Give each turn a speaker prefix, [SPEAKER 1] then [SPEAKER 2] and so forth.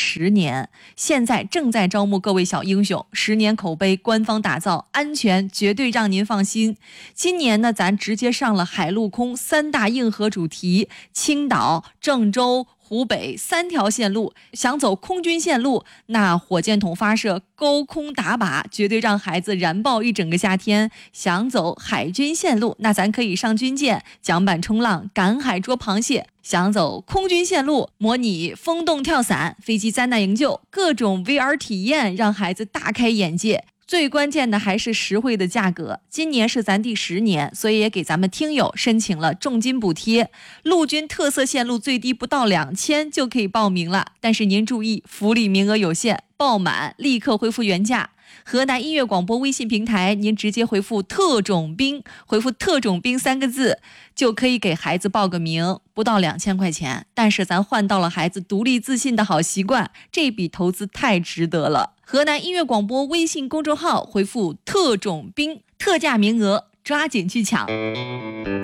[SPEAKER 1] 10年，现在正在招募各位小英雄，10年口碑，官方打造，安全绝对让您放心。今年呢，咱直接上了海陆空3大硬核主题，青岛、郑州、湖北3条线路。想走空军线路，那火箭筒发射、高空打靶，绝对让孩子燃爆一整个夏天。想走海军线路，那咱可以上军舰、桨板冲浪、赶海捉螃蟹。想走空军线路，模拟风洞跳伞、飞机灾难营救，各种 VR 体验，让孩子大开眼界。最关键的还是实惠的价格，今年是咱第10年，所以也给咱们听友申请了重金补贴。陆军特色线路最低不到2000就可以报名了，但是您注意，福利名额有限，报满立刻恢复原价。河南音乐广播微信平台，您直接回复特种兵，回复特种兵3个字，就可以给孩子报个名，不到2000块钱，但是咱换到了孩子独立自信的好习惯，这笔投资太值得了。河南音乐广播微信公众号回复特种兵，特价名额，抓紧去抢。